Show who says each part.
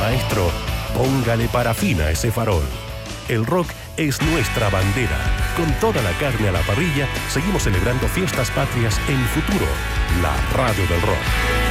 Speaker 1: Maestro, póngale parafina a ese farol. El rock es nuestra bandera. Con toda la carne a la parrilla, seguimos celebrando fiestas patrias en Futuro, la radio del rock.